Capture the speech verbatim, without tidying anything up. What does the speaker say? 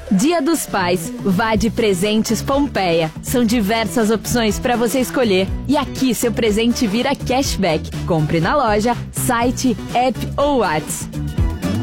Dia dos Pais, vá de Presentes Pompeia. São diversas opções para você escolher. E aqui seu presente vira cashback. Compre na loja, site, app ou WhatsApp.